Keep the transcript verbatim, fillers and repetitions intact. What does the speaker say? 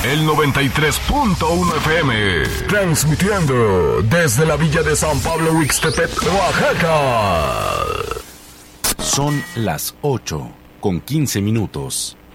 el noventa y tres punto uno F M, transmitiendo desde la villa de San Pablo Huixtepec, Oaxaca. Son las ocho con quince minutos.